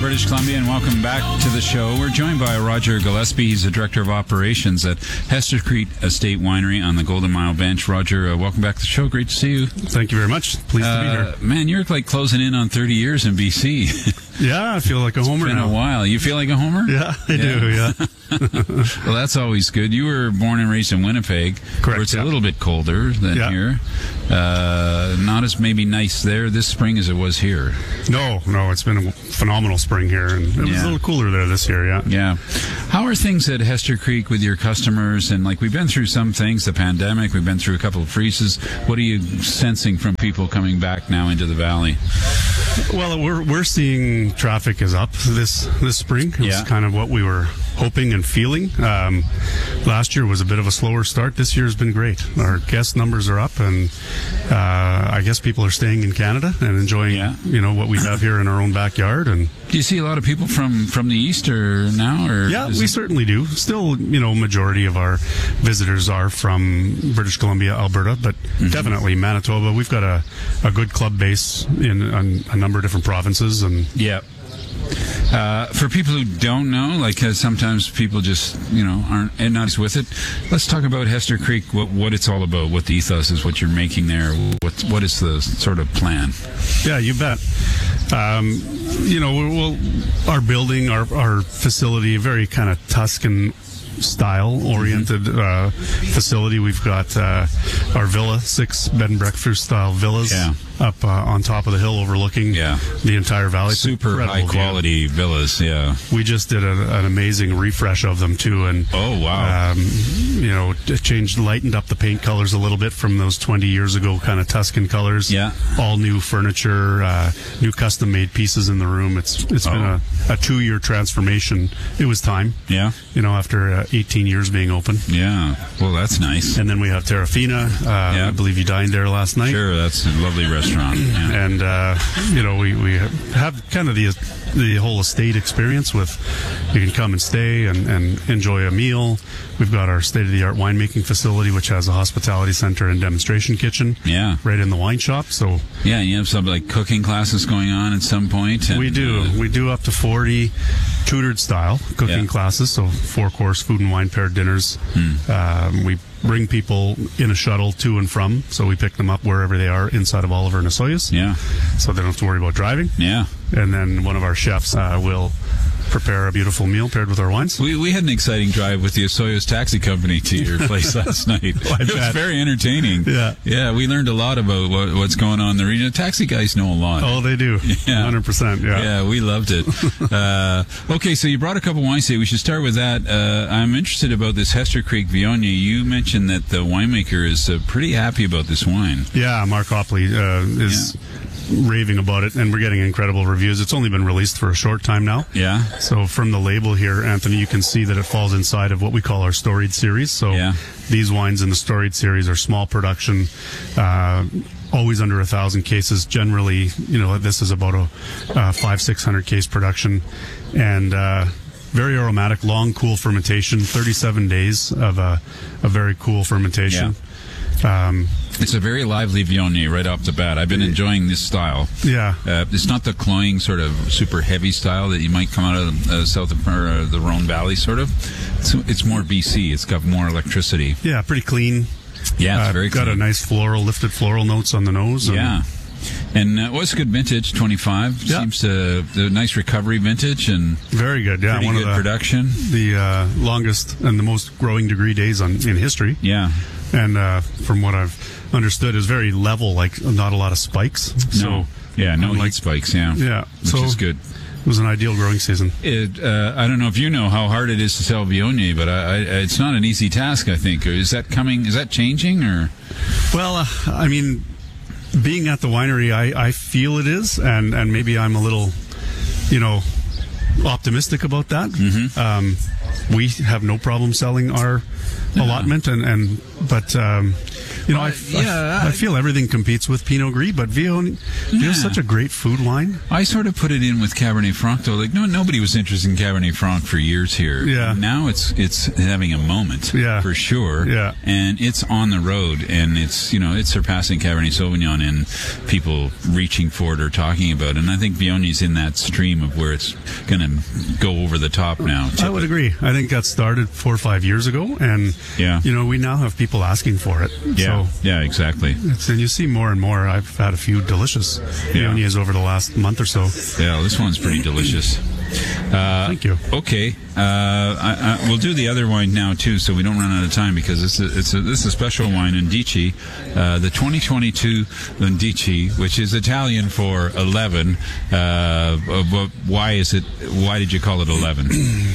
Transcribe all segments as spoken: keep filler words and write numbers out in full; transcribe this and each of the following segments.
British Columbia, and welcome back to the show. We're joined by Roger Gillespie. He's the Director of Operations at Hester Creek Estate Winery on the Golden Mile Bench. Roger, uh, welcome back to the show. Great to see you. Thank you very much. Pleased uh, to be here. Man, you're like closing in on thirty years in B C. Yeah, I feel like a homer now. It's been now. a while. You feel like a homer? Yeah, I yeah. do, yeah. Well, that's always good. You were born and raised in Winnipeg, Correct, where it's yeah. a little bit colder than yeah. here. Uh, not as maybe nice there this spring as it was here. No, no, it's been a phenomenal spring here, and it was Yeah. a little cooler there this year, yeah. Yeah. How are things at Hester Creek with your customers? And like we've been through some things, the pandemic, we've been through a couple of freezes. What are you sensing from people coming back now into the valley? Well, we're we're seeing traffic is up this this spring. It's Yeah. kind of what we were hoping and feeling. Um, last year was a bit of a slower start. This year has been great. Our guest numbers are up, and uh, I guess people are staying in Canada and enjoying Yeah. you know what we have here in our own backyard. And Do you see a lot of people from, from the east or now? Or yeah, is we it- certainly do. Still, you know, majority of our visitors are from British Columbia, Alberta, but Mm-hmm. definitely Manitoba. We've got a, a good club base in a, a number of different provinces, and Yeah. Uh, for people who don't know, like uh, sometimes people just, you know, aren't and not with it. Let's talk about Hester Creek, what, what it's all about, what the ethos is, what you're making there, what what is the sort of plan? yeah, you bet. Um, you know, we'll, our building, our our facility, very kind of Tuscan style oriented Mm-hmm. uh, facility. We've got uh, our villa, six bed and breakfast style villas Yeah. up uh, on top of the hill overlooking Yeah. the entire valley. It's Super incredible high view. quality villas, yeah. We just did a, an amazing refresh of them too, and Oh, wow. um, you know, it changed, lightened up the paint colors a little bit from those twenty years ago kind of Tuscan colors. Yeah. All new furniture, uh, new custom made pieces in the room. It's it's been Oh. a, a two year transformation. It was time, Yeah, you know, after uh, eighteen years being open. yeah. Well, that's nice. And then we have Terrafina. Uh, Yeah. I believe you dined there last night. Sure, that's a lovely restaurant. Yeah. And uh, you know, we, we have kind of the the whole estate experience with you can come and stay and, and enjoy a meal. We've got our state of the art winemaking facility, which has a hospitality center and demonstration kitchen. Yeah. right in the wine shop. So Yeah, you have some like cooking classes going on at some point. And, we do uh, we do up to forty tutored style cooking Yeah. classes. So four course food and wine paired dinners. Hmm. Um, we bring people in a shuttle to and from. So we pick them up wherever they are inside of Oliver and Osoyoos. yeah, So they don't have to worry about driving. yeah. And then one of our chefs uh, will prepare a beautiful meal paired with our wines. We we had an exciting drive with the Osoyoos Taxi Company to your place last night. I It was bet. very entertaining. Yeah. Yeah, we learned a lot about what, what's going on in the region. Taxi guys know a lot. Oh, they do. Yeah. one hundred percent. Yeah. Yeah, we loved it. uh, okay, so you brought a couple wines today. We should start with that. Uh, I'm interested about this Hester Creek Viognier. You mentioned that the winemaker is uh, pretty happy about this wine. Yeah, Mark Hopley uh, is raving about it, and we're getting incredible reviews. It's only been released for a short time now. Yeah? So from the label here, Anthony, you can see that it falls inside of what we call our storied series. So Yeah. these wines in the storied series are small production, uh, always under a thousand cases. Generally, you know, this is about a uh, five, six hundred case production, and uh, very aromatic, long, cool fermentation. Thirty-seven days of a, a very cool fermentation. Um, It's a very lively Viognier right off the bat. I've been enjoying this style. yeah. Uh, it's not the cloying sort of super heavy style that you might come out of uh, south of or, uh, the Rhone Valley, sort of. It's, it's more B C. It's got more electricity. Yeah, pretty clean. Yeah, it's Uh, very got clean. a nice floral, lifted floral notes on the nose. and- Yeah. And uh, what's a good vintage? twenty-five Yeah. seems to the nice recovery vintage and Very good. Yeah, pretty one good of the, production. the uh, longest and the most growing degree days on in history. Yeah. And uh, from what I've understood, is very level, like not a lot of spikes. So No. Yeah. No unlike- heat spikes. Yeah. yeah, Which so is good. it was an ideal growing season. It, uh, I don't know if you know how hard it is to sell Viognier, but I, I, it's not an easy task. I think. Is that coming? Is that changing? Or Well, uh, I mean, being at the winery, I, I feel it is, and, and maybe I'm a little, you know, optimistic about that. Mm-hmm. Um, we have no problem selling our Yeah. allotment, and, and but um, You know, Well, I, yeah, I, I feel everything competes with Pinot Gris, but Viognier Yeah. is such a great food wine. I sort of put it in with Cabernet Franc, though. Like, no, nobody was interested in Cabernet Franc for years here. Yeah. Now it's it's having a moment, Yeah. for sure. Yeah. And it's on the road, and it's you know it's surpassing Cabernet Sauvignon in people reaching for it or talking about it. And I think Viognier's in that stream of where it's going to go over the top now. I would agree. I think that started four or five years ago, and Yeah. you know, we now have people asking for it. Yeah. So Yeah. Exactly. it's, and you see more and more. I've had a few delicious Yeah. Viogniers over the last month or so. Yeah. This one's pretty delicious. Uh, Thank you. Okay, uh, I, I, we'll do the other wine now too, so we don't run out of time because it's a, it's a, this is a special wine, Undici, uh, the twenty twenty-two Undici, which is Italian for eleven. Uh, but why is it? Why did you call it eleven?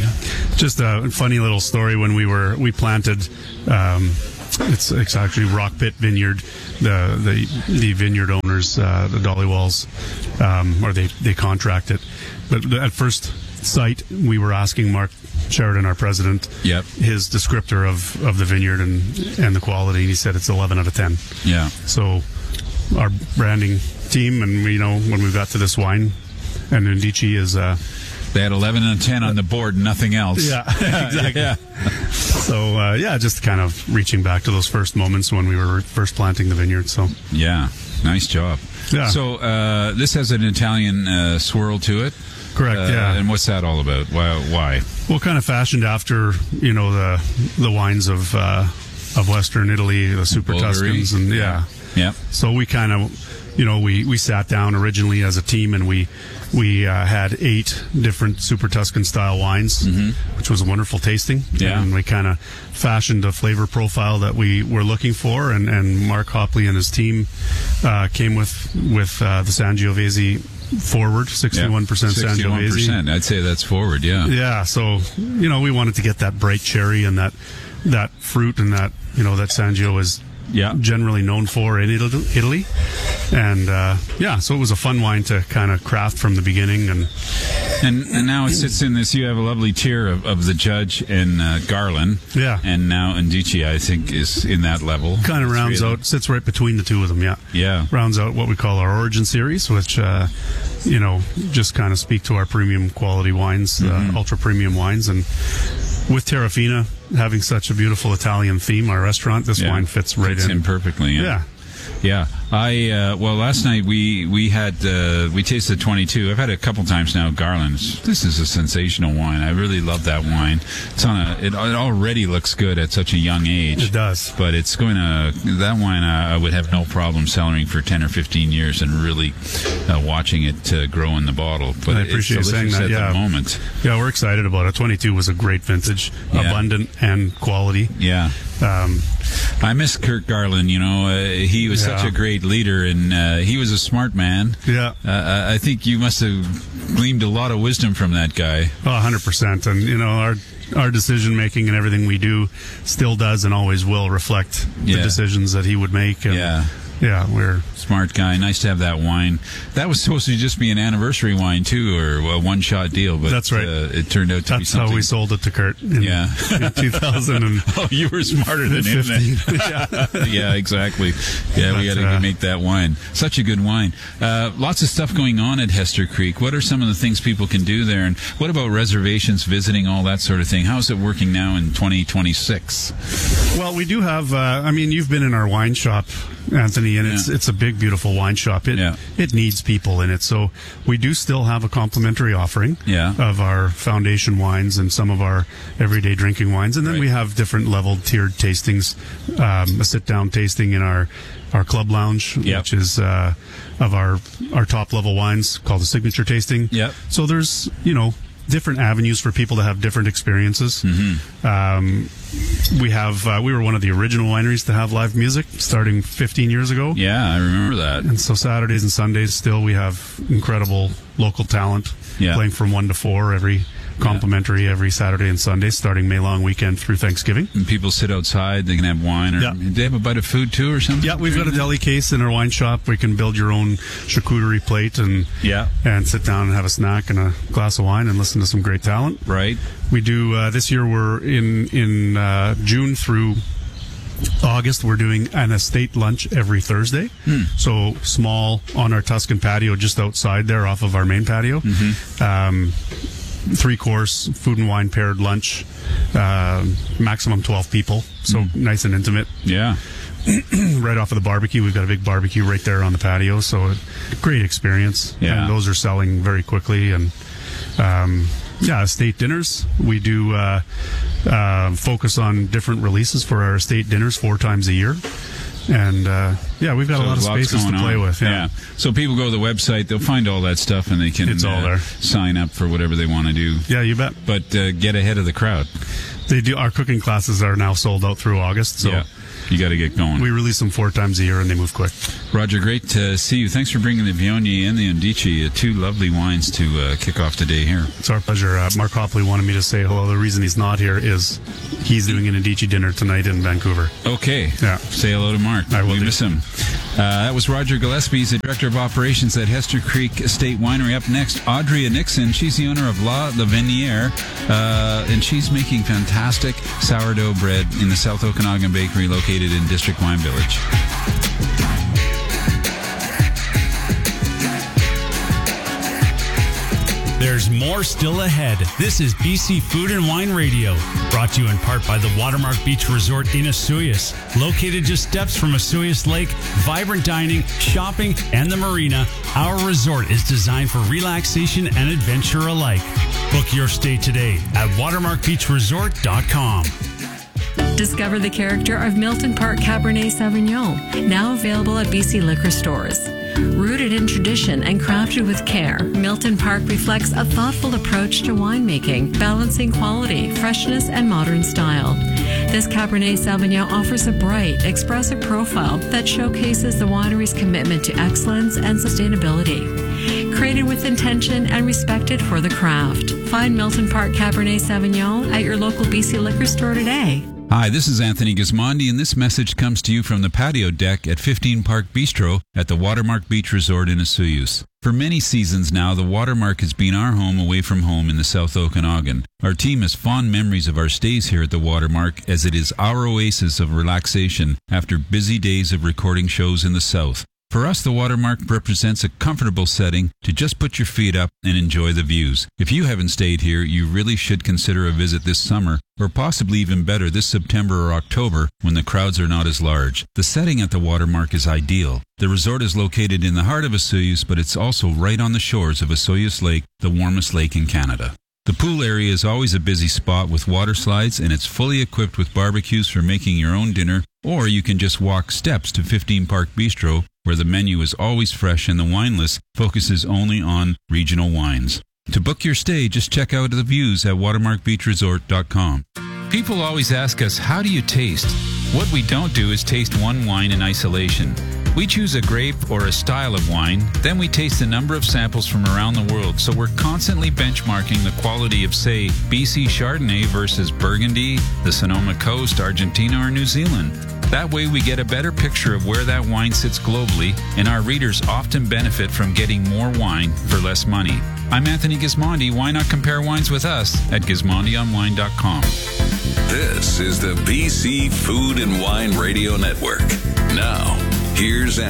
Just a funny little story. When we were we planted, um, it's it's actually Rock Pit Vineyard. The the the vineyard owners, uh, the Dollywalls, um, or they they contract it. But at first sight, we were asking Mark Sheridan, our president, Yep. his descriptor of, of the vineyard and and the quality. And he said it's eleven out of ten. Yeah. So our branding team, and you know, when we got to this wine, and Undici is. Uh, They had eleven and ten on the board, nothing else. Yeah, exactly. Yeah. So, uh, yeah, just kind of reaching back to those first moments when we were first planting the vineyard. So, Yeah. Nice job. Yeah. So uh, this has an Italian uh, swirl to it. correct, Uh, yeah. And what's that all about? Why? Why? Well, kind of fashioned after, you know, the the wines of uh, of Western Italy, the Super Bulgari. Tuscans, and yeah. Yeah. So we kind of, you know, we, we sat down originally as a team, and we we uh, had eight different Super Tuscan style wines, which was a wonderful tasting. Yeah. And we kind of fashioned a flavor profile that we were looking for, and, and Mark Hopley and his team uh, came with with uh, the Sangiovese forward, sixty-one percent sixty-one Sangiovese. percent. I'd say that's forward, yeah. Yeah, so you know, we wanted to get that bright cherry and that that fruit and that, you know, that Sangio is Yeah. generally known for in Italy. Italy. And uh, yeah, so it was a fun wine to kind of craft from the beginning. And And, and now it sits in this. You have a lovely tier of, of the Judge and uh, Garland. Yeah. And now Undici, I think, is in that level. kind of The three rounds of them. out, sits right between the two of them. Yeah, Yeah. rounds out what we call our Origin series, which uh, you know, just kind of speak to our premium quality wines, Mm-hmm. uh, ultra premium wines. And with Terrafina having such a beautiful Italian theme, our restaurant, this Yeah. wine fits right Fits in. in perfectly. Yeah. Yeah. Yeah, I uh, well last night we we had uh, we tasted twenty-two. I've had it a couple times now. Garland. This is a sensational wine. I really love that wine. It's on a. It, it already looks good at such a young age. It does. But it's going to that wine. Uh, I would have no problem cellaring for ten or fifteen years and really uh, watching it uh, grow in the bottle. But I appreciate you it's saying delicious that, at yeah. the moment. Yeah, we're excited about it. twenty-two was a great vintage, Yeah. abundant and quality. Yeah. Um, I miss Kirk Garland. You know, uh, he was Yeah. such a great leader, and uh, he was a smart man. yeah, Uh, I think you must have gleaned a lot of wisdom from that guy. oh, one hundred percent. And, you know, our our decision making and everything we do still does and always will reflect Yeah. the decisions that he would make. And Yeah. yeah, we're Smart guy. Nice to have that wine. That was supposed to just be an anniversary wine, too, or a one-shot deal. But That's right. Uh, it turned out to be that's something. how we sold it to Kurt in, Yeah. in two thousand Oh, you were smarter than him. fifteen. then. yeah. Yeah, exactly. Yeah, we But, got to uh, make that wine. Such a good wine. Uh, lots of stuff going on at Hester Creek. What are some of the things people can do there? And what about reservations, visiting, all that sort of thing? How's it working now in twenty twenty-six? Well, we do have. Uh, I mean, you've been in our wine shop, Anthony, and it's Yeah. it's a big, beautiful wine shop. It Yeah. it needs people in it, so we do still have a complimentary offering Yeah. of our foundation wines and some of our everyday drinking wines, and then Right. we have different leveled tiered tastings. Um, a sit down tasting in our our club lounge, Yep. which is uh, of our our top level wines called the signature tasting. Yep. So there's you know different avenues for people to have different experiences. Mm-hmm. Um, we have uh, we were one of the original wineries to have live music starting fifteen years ago. Yeah, I remember that. And so Saturdays and Sundays still we have incredible local talent Yeah. playing from one to four every complimentary every Saturday and Sunday starting May long weekend through Thanksgiving. And people sit outside, they can have wine, or Yeah. do they have a bite of food too or something? Yeah, we've got a deli case in our wine shop. We can build your own charcuterie plate and Yeah. and sit down and have a snack and a glass of wine and listen to some great talent. Right. We do uh, this year. We're in in uh, June through August, we're doing an estate lunch every Thursday. Hmm. So small on our Tuscan patio, just outside there, off of our main patio. Mm-hmm. Um, three course food and wine paired lunch, uh, maximum twelve people. So Hmm. nice and intimate. Yeah. Right off of the barbecue. We've got a big barbecue right there on the patio, so a great experience. Yeah. And those are selling very quickly. And um, yeah, estate dinners. We do uh, uh, focus on different releases for our estate dinners four times a year. And uh, yeah, we've got So a lot of lots spaces to going play on. with. Yeah. So people go to the website, they'll find all that stuff, and they can It's all uh, there. sign up for whatever they want to do. Yeah, you bet. But uh, get ahead of the crowd. They do. Our cooking classes are now sold out through August, so Yeah. You got to get going. we release them four times a year, and they move quick. Roger, great to see you. Thanks for bringing the Viognier and the Undici, uh, two lovely wines to uh, kick off today here. It's our pleasure. Uh, Mark Hopley wanted me to say hello. The reason he's not here is he's doing an Undici dinner tonight in Vancouver. Okay. Yeah. Say hello to Mark. I will We do. miss him. Uh, that was Roger Gillespie. He's the Director of Operations at Hester Creek Estate Winery. Up next, Audria Nixon. She's the owner of La Laviniere, uh, and she's making fantastic sourdough bread in the South Okanagan Bakery located in District Wine Village. There's more still ahead. This is B C Food and Wine Radio, brought to you in part by the Watermark Beach Resort in Osoyoos. Located just steps from Osoyoos Lake, vibrant dining, shopping, and the marina, our resort is designed for relaxation and adventure alike. Book your stay today at watermark beach resort dot com. Discover the character of Milton Park Cabernet Sauvignon, now available at B C liquor stores. Rooted in tradition and crafted with care, Milton Park reflects a thoughtful approach to winemaking, balancing quality, freshness, and modern style. This Cabernet Sauvignon offers a bright, expressive profile that showcases the winery's commitment to excellence and sustainability. Created with intention and respected for the craft. Find Milton Park Cabernet Sauvignon at your local B C liquor store today. Hi, this is Anthony Gismondi, and this message comes to you from the patio deck at fifteen Park Bistro at the Watermark Beach Resort in Osoyoos. For many seasons now, the Watermark has been our home away from home in the South Okanagan. Our team has fond memories of our stays here at the Watermark, as it is our oasis of relaxation after busy days of recording shows in the South. For us, the Watermark represents a comfortable setting to just put your feet up and enjoy the views. If you haven't stayed here, you really should consider a visit this summer, or possibly even better this September or October when the crowds are not as large. The setting at the Watermark is ideal. The resort is located in the heart of Osoyoos, but it's also right on the shores of Osoyoos Lake, the warmest lake in Canada. The pool area is always a busy spot with water slides, and it's fully equipped with barbecues for making your own dinner, or you can just walk steps to fifteen Park Bistro, where the menu is always fresh and the wine list focuses only on regional wines. To book your stay, just check out the views at watermark beach resort dot com. People always ask us, how do you taste? What we don't do is taste one wine in isolation. We choose a grape or a style of wine, then we taste a number of samples from around the world, so we're constantly benchmarking the quality of, say, B C Chardonnay versus Burgundy, the Sonoma Coast, Argentina, or New Zealand. That way we get a better picture of where that wine sits globally, and our readers often benefit from getting more wine for less money. I'm Anthony Gismondi. Why not compare wines with us at gismondi on wine dot com? This is the B C Food and Wine Radio Network. Now, here's Anthony.